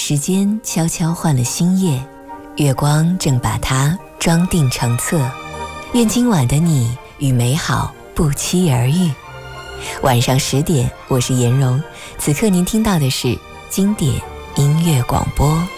时间悄悄换了新叶，月光正把它装订成册。愿今晚的你与美好不期而遇。晚上10点，我是颜蓉。此刻您听到的是经典音乐广播。